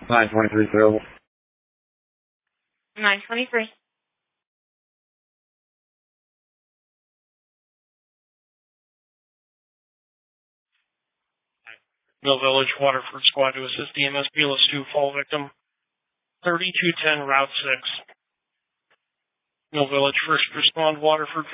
923 available. 923. Mill Village Waterford Squad to assist EMS BLS 2 fall victim 3210 Route 6. Mill Village first respond Waterford